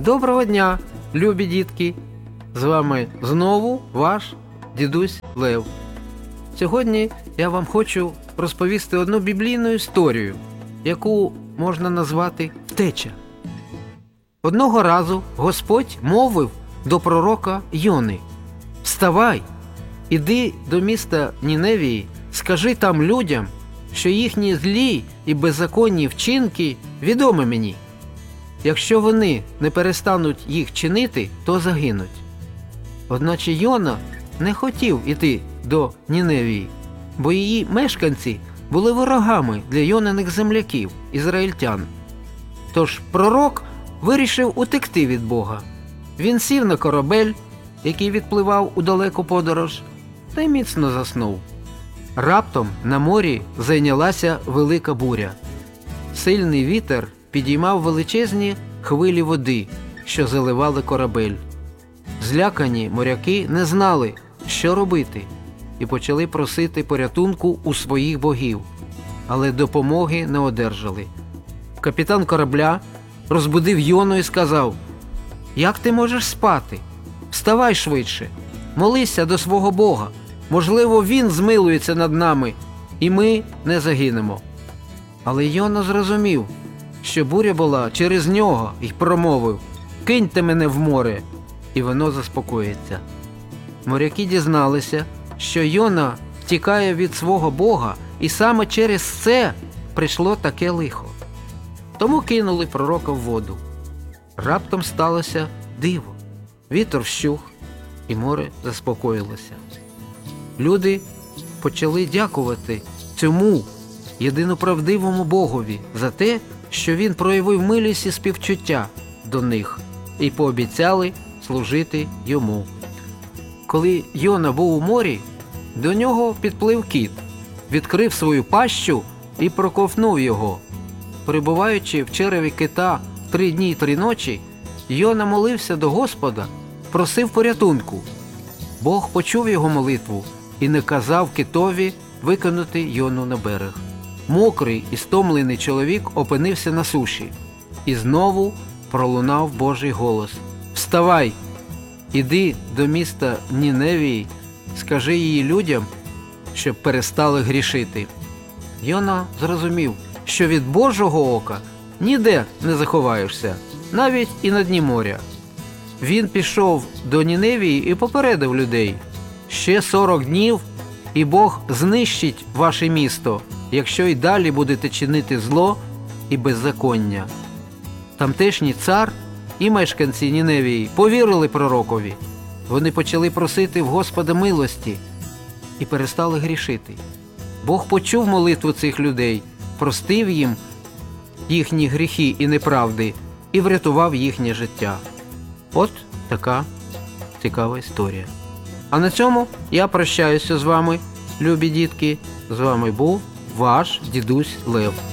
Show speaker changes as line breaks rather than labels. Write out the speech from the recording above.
Доброго дня, любі дітки! З вами знову ваш дідусь Лев. Сьогодні я вам хочу розповісти одну біблійну історію, яку можна назвати «Втеча». Одного разу Господь мовив до пророка Йони: «Вставай, іди до міста Ніневії, скажи там людям, що їхні злі і беззаконні вчинки відомі мені. Якщо вони не перестануть їх чинити, то загинуть». Одначе Йона не хотів іти до Ніневії, бо її мешканці були ворогами для Йониних земляків, ізраїльтян. Тож пророк вирішив утекти від Бога. Він сів на корабель, який відпливав у далеку подорож, та й міцно заснув. Раптом на морі зайнялася велика буря. Сильний вітер підіймав величезні хвилі води, що заливали корабель. Злякані моряки не знали, що робити, і почали просити порятунку у своїх богів, але допомоги не одержали. Капітан корабля розбудив Йону і сказав: «Як ти можеш спати? Вставай швидше, молися до свого Бога, можливо, Він змилується над нами, і ми не загинемо». Але Йона зрозумів, що буря була через нього, і промовив: «Киньте мене в море, і воно заспокоїться». Моряки дізналися, що Йона втікає від свого Бога, і саме через це прийшло таке лихо. Тому кинули пророка в воду. Раптом сталося диво. Вітер вщух, і море заспокоїлося. Люди почали дякувати цьому єдиноправдивому Богові за те, що він проявив милість і співчуття до них, і пообіцяли служити йому. Коли Йона був у морі, до нього підплив кіт, відкрив свою пащу і проковтнув його. Перебуваючи в череві кита 3 дні й 3 ночі, Йона молився до Господа, просив порятунку. Бог почув його молитву і наказав китові викинути Йону на берег. Мокрий і стомлений чоловік опинився на суші. І знову пролунав Божий голос: «Вставай, іди до міста Ніневії, скажи її людям, щоб перестали грішити». Йона зрозумів, що від Божого ока ніде не заховаєшся, навіть і на дні моря. Він пішов до Ніневії і попередив людей: «Ще 40 днів, і Бог знищить ваше місто, якщо й далі будете чинити зло і беззаконня». Тамтешній цар і мешканці Ніневії повірили пророкові. Вони почали просити в Господа милості і перестали грішити. Бог почув молитву цих людей, простив їм їхні гріхи і неправди і врятував їхнє життя. От така цікава історія. А на цьому я прощаюся з вами, любі дітки. З вами був ваш дідусь Лев.